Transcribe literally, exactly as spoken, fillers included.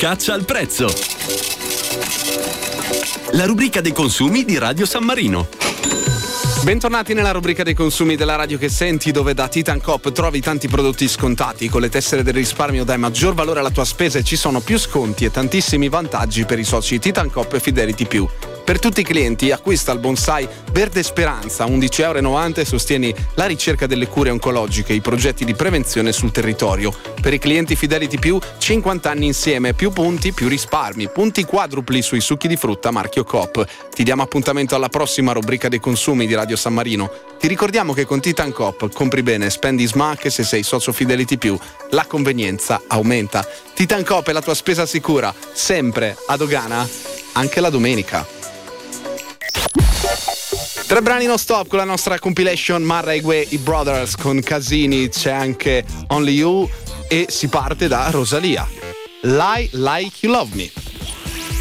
Caccia al prezzo. La rubrica dei consumi di Radio San Marino. Bentornati nella rubrica dei consumi della radio che senti, dove da Titan Coop trovi tanti prodotti scontati. Con le tessere del risparmio dai maggior valore alla tua spesa e ci sono più sconti e tantissimi vantaggi per i soci Titan Coop e Fidelity Più. Per tutti i clienti acquista il bonsai Verde Speranza, undici virgola novanta euro, e sostieni la ricerca delle cure oncologiche e i progetti di prevenzione sul territorio. Per i clienti Fidelity Più, cinquanta anni insieme, più punti, più risparmi, punti quadrupli sui succhi di frutta marchio Coop. Ti diamo appuntamento alla prossima rubrica dei consumi di Radio San Marino. Ti ricordiamo che con Titan Coop compri bene, spendi smack e se sei socio Fidelity Più la convenienza aumenta. Titan Coop è la tua spesa sicura, sempre a dogana, anche la domenica. Tre brani non stop con la nostra compilation Marra e Gue, i Brothers con Casini, c'è anche Only You e si parte da Rosalia. Lie Like You Love Me.